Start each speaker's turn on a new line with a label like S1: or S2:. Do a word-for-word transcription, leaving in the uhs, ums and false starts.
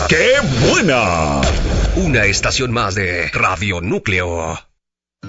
S1: ¡Qué buena!
S2: Una estación más de Radio Núcleo.